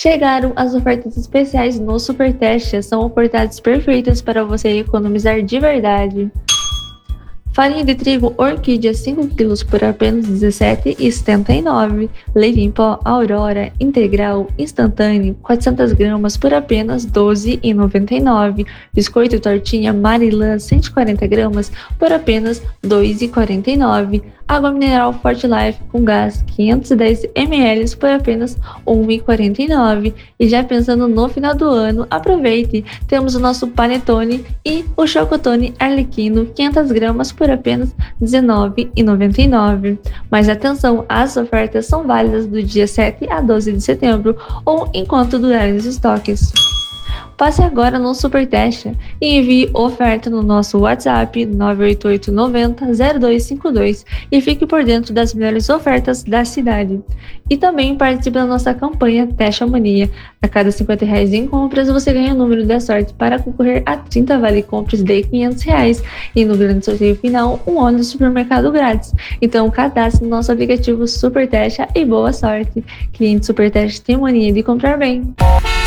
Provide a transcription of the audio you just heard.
Chegaram as ofertas especiais no Supertest. São oportunidades perfeitas para você economizar de verdade. Farinha de trigo Orquídea 5 quilos por apenas R$ 17,79. Leite em pó Aurora integral instantâneo 400 gramas por apenas R$ 12,99. Biscoito tortinha Marilã 140 gramas por apenas R$ 2,49. Água mineral Forte Life com gás 510 ml por apenas R$ 1,49. E já pensando no final do ano, aproveite! Temos o nosso Panetone e o Chocotone Arlequino 500 gramas por apenas R$ 19,99. Mas atenção, as ofertas são válidas do dia 7 a 12 de setembro ou enquanto durarem os estoques. Passe agora no Supertest e envie oferta no nosso WhatsApp 988900252 e fique por dentro das melhores ofertas da cidade. E também participe da nossa campanha Teste a Mania. A cada R$ 50 em compras, você ganha o número da sorte para concorrer a 30 vale-compras de R$ 500 e no grande sorteio final, um óleo do supermercado grátis. Então cadastre no nosso aplicativo Supertest e boa sorte! Cliente Supertest tem mania de comprar bem.